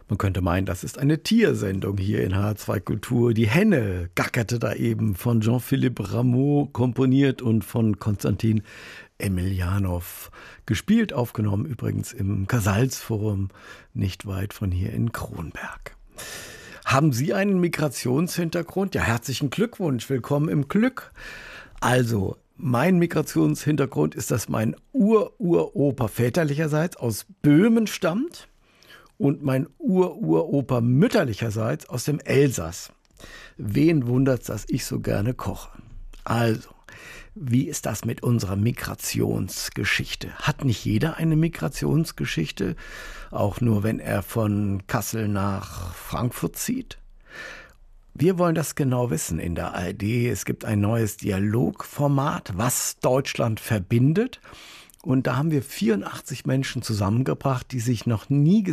Man könnte meinen, das ist eine Tiersendung hier in H2 Kultur. Die Henne gackerte da eben, von Jean-Philippe Rameau komponiert und von Konstantin Emiljanov gespielt, aufgenommen übrigens im Casals-Forum, nicht weit von hier in Kronberg. Haben Sie einen Migrationshintergrund? Ja, herzlichen Glückwunsch, willkommen im Glück. Also, mein Migrationshintergrund ist, dass mein Uropa väterlicherseits aus Böhmen stammt und mein Uropa mütterlicherseits aus dem Elsass. Wen wundert's, dass ich so gerne koche? Also, wie ist das mit unserer Migrationsgeschichte? Hat nicht jeder eine Migrationsgeschichte? Auch nur, wenn er von Kassel nach Frankfurt zieht? Wir wollen das genau wissen in der ARD. Es gibt ein neues Dialogformat, was Deutschland verbindet. Und da haben wir 84 Menschen zusammengebracht, die sich noch nie